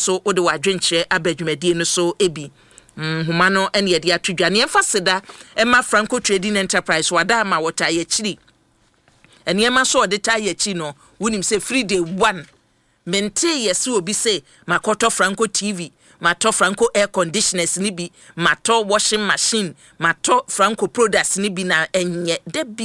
so wo de wadwenche abadwumadi no so ebi humano ene ye de atwedwane emfa seda ema Franco Trading Enterprise wada ma wota ye chiri ene ema so de ta ye chi no wonim se free day 1 mente yesi obi se makoto Franco TV mato Franco air conditioners ni bi mato washing machine mato Franco products ni bi na enye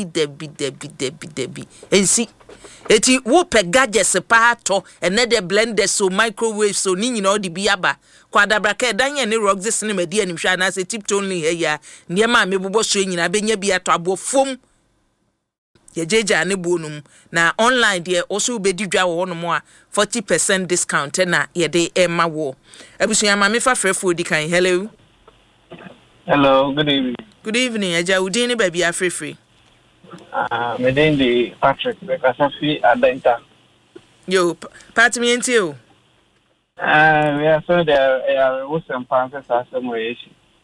debi ensi eti wo pe gadgets pa to ene de blender so microwave so ni nyina odi bi aba kwadabra ka danye ne rock this ni medi anim hwa na se tip only he ya ne ma mebobo so nyina benya bi ato abofom ye jeja ne bonum na online de also bedi dwa wo no mo a 40% discount na ye de ema wo abusuya ma me fa frefo di kan. Hello, good evening. Good evening. Aja udin ni baby afrefre. Me den di Patrick Bekasafi Adenta. Yo, part me enti o. We are so there was some panses as some way.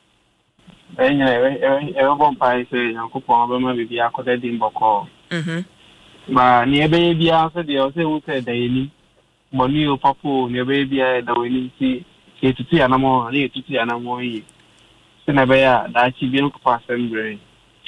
Everyone pay say Yankopon Obama bibi akode di mboko. Ba ni ebe bi answer dey say we say daily. Money o papo ni ebe bi da we ni si etutu anamo ni etutu anamo yi. Se na be ya da chi bi nko pasen brain.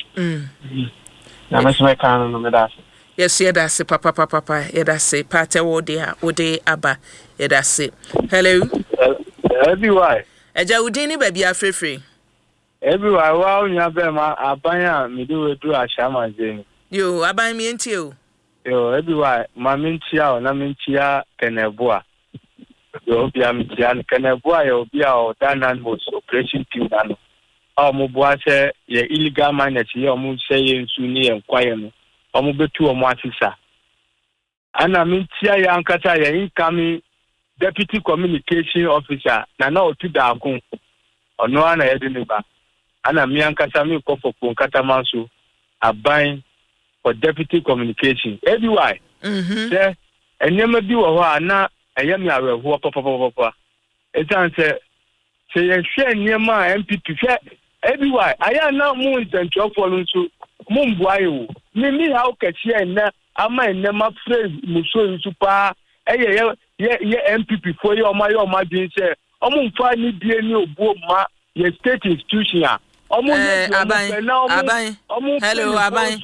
Na me kan no me da. Yes, yeah, that's papa. Yeah, that's it. Part wo de aba. Yeah, that's it. Hello. Everywhere. Aja udini baby afrefre. Everywhere wa onya be ma abanya me do ashama zeni. Yo, aban mi enti o. Yo, everywhere ma minchia o na minchia Kenebua. Yo bia minchia Kenebua yo bia o danan most operation team dano. Mo bua se ye illegal mine ti ye mo se ye nsu ni enkwaye no. Mo betu o mo afisa. Ana minchia ya ankata ye incoming deputy communication officer na otu da akun. Ono ana ye de ne ba. Ana mi ankasa mi kofo nkata manso aban for deputy communication everywhere say enyema bi wo ho ana eyemi aweho papa etan say ye hwe enyema MPP hwe everywhere aya na mu intention for nso mu mbuaye wo mi ha o kachie na ama enyema phrase muso nso pa ye MPP for ye o ma din say o mu mfa ni die ni obuo ma ye state institution Aban. Hello,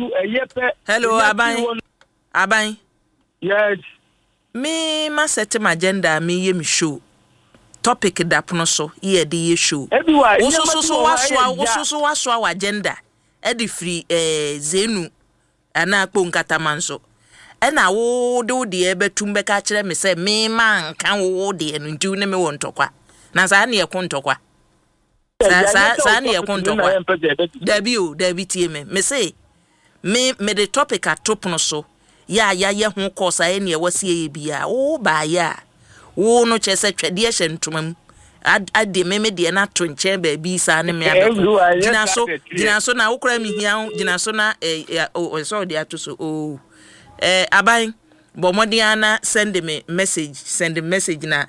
Aban. Yes. Me ma set my agenda me ye me show. Topic da pono so ye de ye show. So waso agenda. E de free zenu ana akpo nkata manso. E na wo de ebetum be ka kire me se me man kan wo de enu ntu ne me wo ntokwa. Na sa na ye ko ntokwa. Sa na ye ko ntokwa. Dabi tie me say me the topic atopono so ya ho course aye ne wase ye bia wo ba ya wo no chese twede ye hyentomam ade me de na to nche ba bi sa ne me abeko gina so na wo kra mi hia gina so na so de atoso aban bo modiana send me message na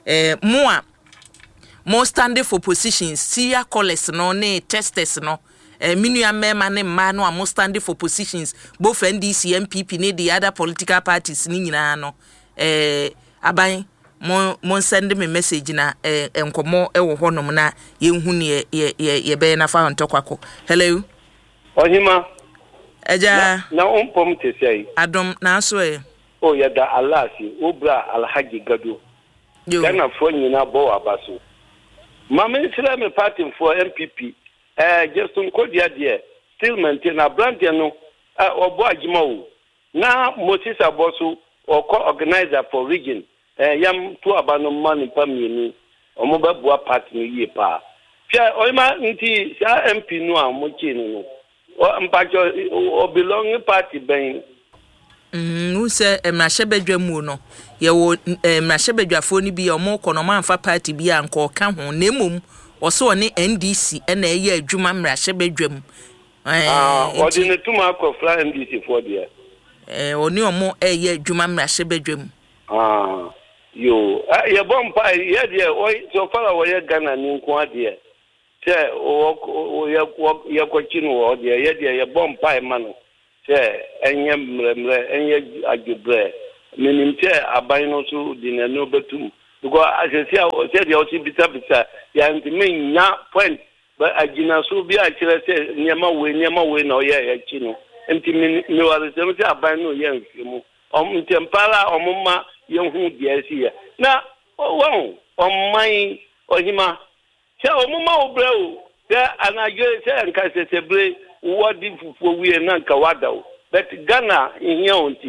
mo standing for positions see college no ne testers no minua mema ne ma no am standing for positions both NDC MPP ne the other political parties ni nyina no aban mo send me message na enkomo ewo honom na yenhu ne ye be na fa ntokwako. Hello Ohima eja na ompom te sei adom na so o ya da alasi obra alhaji gado kana fo nyina bo abaso mama Islam party for MPP just Kodia there still maintain a brand no obo agima o na Moses Abosu or co-organizer for region yam to abano man pamieni omo babua party no ye pa pia oyima nti sa MP no a mo chi no o mpacho o belong party ben who say emrahebedwamu no ye wo emrahebedwafo ni bi omo kono fa party bi anko ka ho na emom oso ne NDC na eye adwuma mrahebedwam ordinary tuma ko fra NDC for there oni omo eye adwuma mrahebedwam yo ye bompa ye de o so far wo ye Ghana ni nko ade se o ye ko chinu o de ye bompa ma no se enye mremre enye ajubre minimte aban no so di na no betum because as I said the also bita ya ntimi nya point but agina so bi a kire say nyama we na oye ya chi no ntimi me wale say me aban no ye mfimu ntempala omma ye hu dia si ya na won omman ohima se omma obreu ya anajo se nka se bre wodi fufuo wie na nka wadaw but Ghana ihia onti